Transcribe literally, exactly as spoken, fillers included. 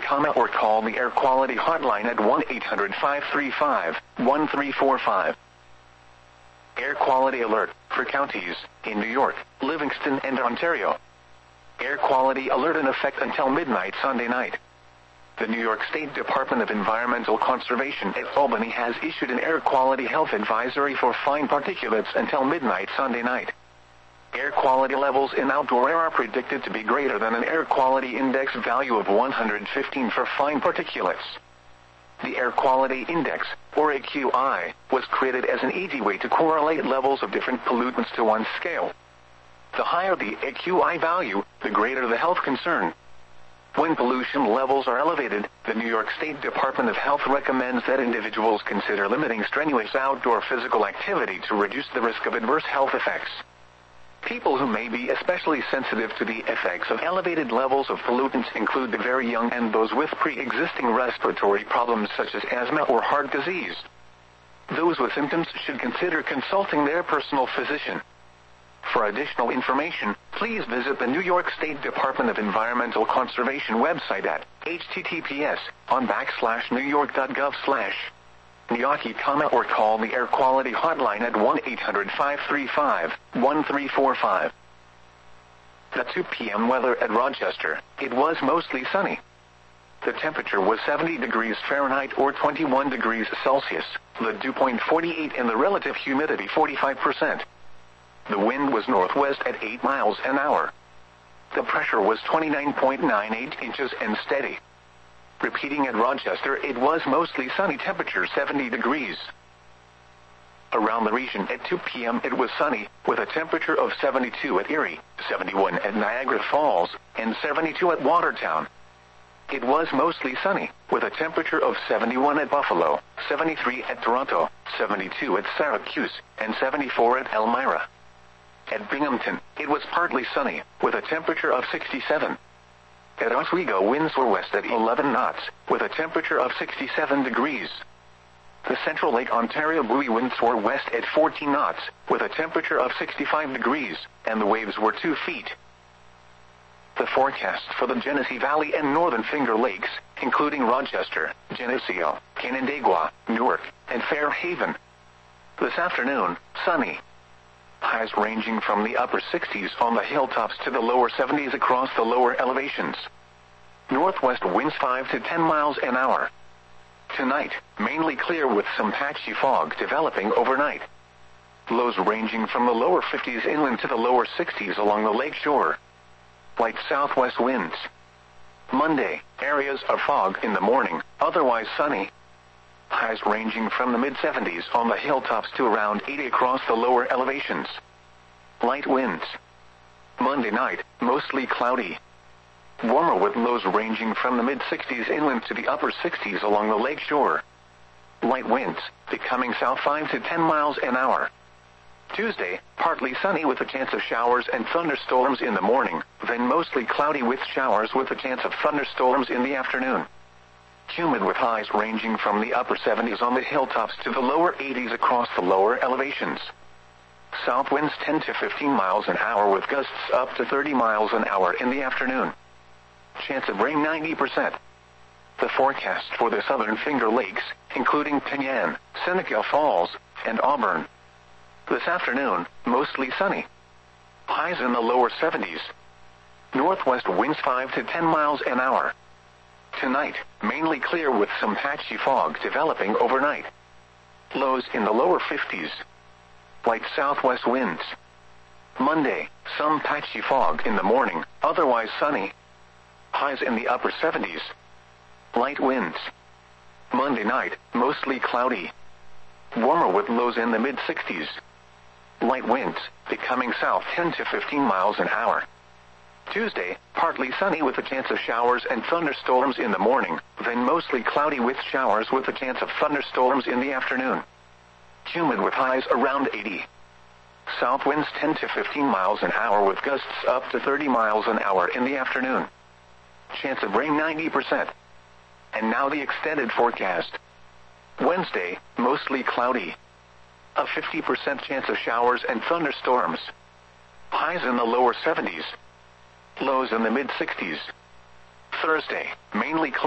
comment or call the air quality hotline at one eight hundred, five three five, one three four five. Air quality alert for counties in New York, Livingston, and Ontario. Air quality alert in effect until midnight Sunday night. The New York State Department of Environmental Conservation at Albany has issued an air quality health advisory for fine particulates until midnight Sunday night. Air quality levels in outdoor air are predicted to be greater than an air quality index value of one hundred fifteen for fine particulates. The Air Quality Index, or A Q I, was created as an easy way to correlate levels of different pollutants to one scale. The higher the A Q I value, the greater the health concern. When pollution levels are elevated, the New York State Department of Health recommends that individuals consider limiting strenuous outdoor physical activity to reduce the risk of adverse health effects. People who may be especially sensitive to the effects of elevated levels of pollutants include the very young and those with pre-existing respiratory problems such as asthma or heart disease. Those with symptoms should consider consulting their personal physician. For additional information, please visit the New York State Department of Environmental Conservation website at h t t p s on backslash new york dot gov slash N Y A C I comment or call the air quality hotline at one eight hundred, five three five, one three four five. The two p m weather at Rochester. It was mostly sunny. The temperature was seventy degrees Fahrenheit or twenty-one degrees Celsius, the dew point forty-eight and the relative humidity forty-five percent. The wind was northwest at eight miles an hour. The pressure was twenty-nine point nine eight inches and steady. Repeating at Rochester, it was mostly sunny, temperature seventy degrees. Around the region at two p m it was sunny, with a temperature of seventy-two at Erie, seventy-one at Niagara Falls, and seventy-two at Watertown. It was mostly sunny, with a temperature of seventy-one at Buffalo, seventy-three at Toronto, seventy-two at Syracuse, and seventy-four at Elmira. At Binghamton, it was partly sunny, with a temperature of sixty-seven. At Oswego, winds were west at eleven knots, with a temperature of sixty-seven degrees. The Central Lake Ontario buoy winds were west at fourteen knots, with a temperature of sixty-five degrees, and the waves were two feet. The forecast for the Genesee Valley and Northern Finger Lakes, including Rochester, Geneseo, Canandaigua, Newark, and Fairhaven. This afternoon, sunny. Highs ranging from the upper sixties on the hilltops to the lower seventies across the lower elevations. Northwest winds five to ten miles an hour. Tonight, mainly clear with some patchy fog developing overnight. Lows ranging from the lower fifties inland to the lower sixties along the lake shore. Light southwest winds. Monday, areas of fog in the morning, otherwise sunny. Highs ranging from the mid seventies on the hilltops to around eighty across the lower elevations. Light winds. Monday night, mostly cloudy. Warmer with lows ranging from the mid sixties inland to the upper sixties along the lake shore. Light winds, becoming south five to ten miles an hour. Tuesday, partly sunny with a chance of showers and thunderstorms in the morning, then mostly cloudy with showers with a chance of thunderstorms in the afternoon. Humid with highs ranging from the upper seventies on the hilltops to the lower eighties across the lower elevations. South winds ten to fifteen miles an hour with gusts up to thirty miles an hour in the afternoon. Chance of rain ninety percent. The forecast for the Southern Finger Lakes, including Penyan, Seneca Falls, and Auburn. This afternoon, mostly sunny. Highs in the lower seventies. Northwest winds five to ten miles an hour. Tonight, mainly clear with some patchy fog developing overnight. Lows in the lower fifties. Light southwest winds. Monday, some patchy fog in the morning, otherwise sunny. Highs in the upper seventies. Light winds. Monday night, mostly cloudy. Warmer with lows in the mid sixties. Light winds, becoming south ten to fifteen miles an hour. Tuesday, partly sunny with a chance of showers and thunderstorms in the morning, then mostly cloudy with showers with a chance of thunderstorms in the afternoon. Humid with highs around eighty. South winds ten to fifteen miles an hour with gusts up to thirty miles an hour in the afternoon. Chance of rain ninety percent. And now the extended forecast. Wednesday, mostly cloudy. A fifty percent chance of showers and thunderstorms. Highs in the lower seventies. Lows in the mid sixties. Thursday, mainly cloudy.